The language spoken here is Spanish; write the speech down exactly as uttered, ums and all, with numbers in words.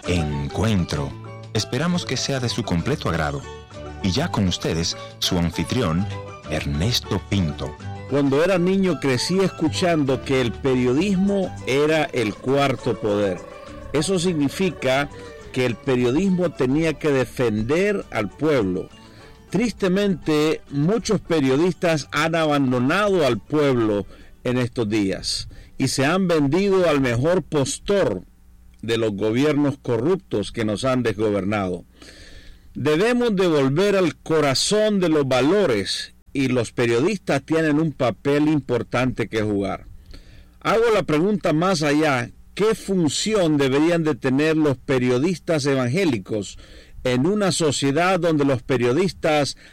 Encuentro. Esperamos que sea de su completo agrado. Y ya con ustedes, su anfitrión, Ernesto Pinto. Cuando era niño crecí escuchando que el periodismo era el cuarto poder. Eso significa que el periodismo tenía que defender al pueblo. Tristemente, muchos periodistas han abandonado al pueblo en estos días y se han vendido al mejor postor de los gobiernos corruptos que nos han desgobernado. Debemos devolver al corazón de los valores y los periodistas tienen un papel importante que jugar. Hago la pregunta más allá: ¿qué función deberían de tener los periodistas evangélicos en una sociedad donde los periodistas